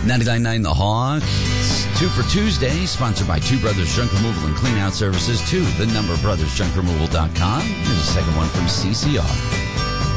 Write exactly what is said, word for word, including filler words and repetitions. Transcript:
ninety-nine point nine The Hawk. It's Two for Tuesday, sponsored by Two Brothers Junk Removal and Clean Out Services. Two, the number brothers junk removal dot com. Here's the second one from C C R.